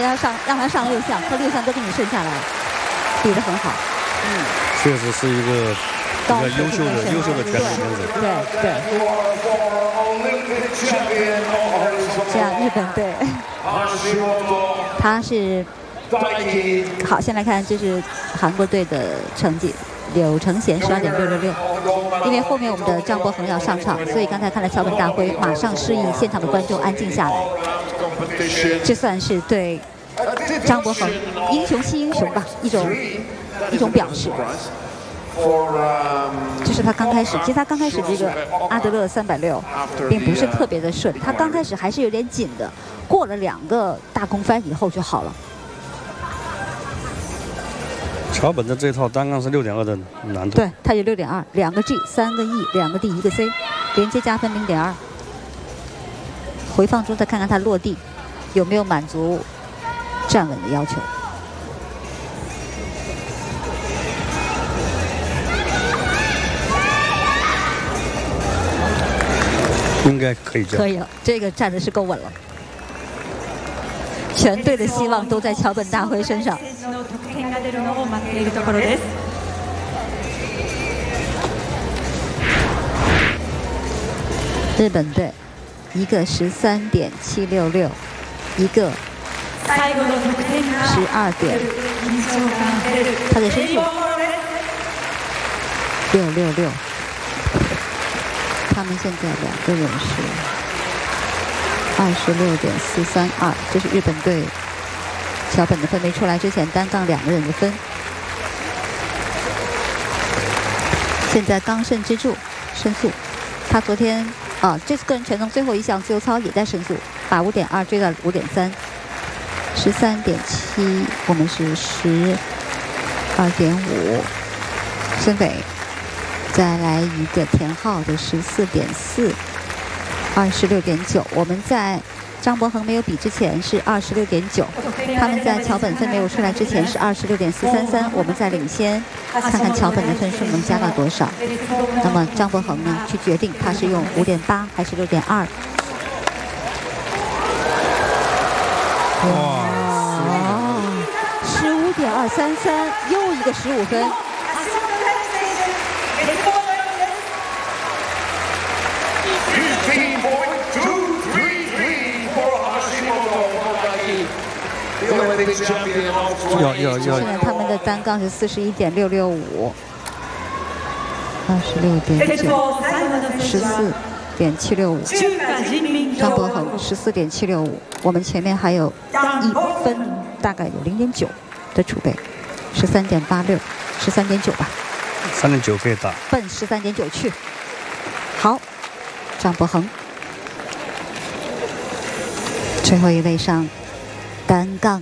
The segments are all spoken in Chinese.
让他上6项，他6项都给你顺下来，比得很好。 确实是一个优秀的拳手选手。 对。这样日本队，他是好。先来看，这是韩国队的成绩。柳承贤12.666，因为后面我们的张博恒要上场，所以刚才看了桥本大辉马上示意现场的观众安静下来，这算是对张博恒英雄惜英雄吧，一种表示。这是他刚开始，其实他刚开始这个阿德勒360并不是特别的顺，他刚开始还是有点紧的，过了2个大空翻以后就好了。 桥本的这套单杠是6.2的难度， 对，他有6.2，2个 G， 3个 E，2个 D，1个 C， 连接加分0.2。回放中再看看他落地有没有满足站稳的要求。 应该可以这样。 可以了，这个站的是够稳了。全队的希望都在桥本大辉身上。日本队一个13.766，一个12点，他的身数666。他们现在2个人是26.432，这是日本队桥本的分没出来之前单杠2个人的分。现在刚胜之助申诉，他昨天这次个人全能最后一项自由操也在申诉，把5.2追到5.3，13.7，我们是12.5，孙伟。再来一个田浩的14.4， 26.9。我们在张博恒没有比之前是26.9，他们在桥本分没有出来之前是26.433，我们在领先，看看桥本的分数能加到多少。那么张博恒呢，去决定他是用5.8还是6.2。哇，15.233，又一个15分。现在他们的单杠是41.665，26.9，14.765，张博恒14.765，我们前面还有1分，大概有0.9的储备，13.86， 13.9吧 ，3.9可以打， 奔13.9去。好，张博恒最后一位上单杠。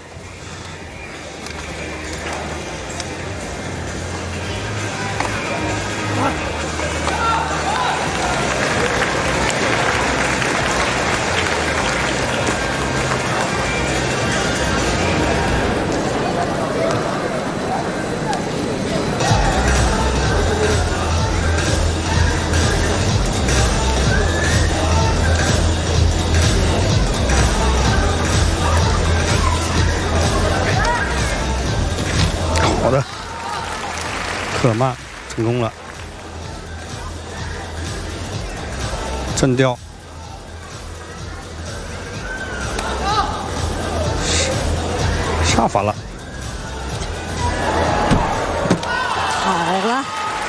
好的，科尔曼成功了，正吊，下法了， 好了，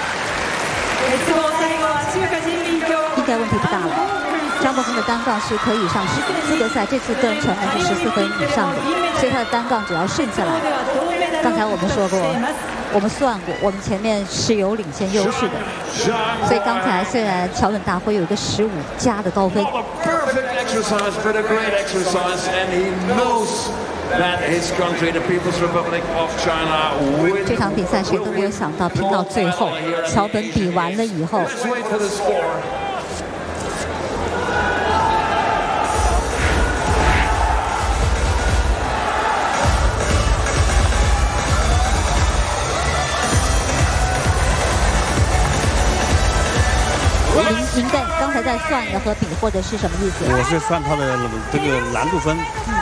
应该问题不大了。张博恒的单杠是可以上资格赛，这次个人全能是14分以上的，所以他的单杠只要顺下来。刚才我们说过，我们算过，我们前面是有领先优势的，所以刚才虽然桥本大辉有一个15加的高分，这场比赛谁都没有想到，拼到最后，桥本比完了以后。您刚才在算的和比或者是什么意思？ 我是算他的这个难度分。